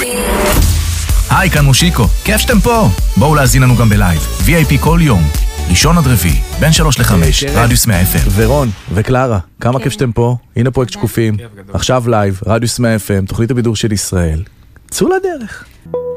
היי, כאן מושיקו, כיף שאתם פה. בואו להזין לנו גם בלייב, VIP כל יום, ראשון עד רביעי, בין 3 ל-5, רדיוס 100 FM. ורון וקלרה, כמה כיף שאתם פה. הנה פרויקט שקופים, עכשיו לייב, רדיוס 100 FM, תוכנית הבידור של ישראל. צאו לדרך.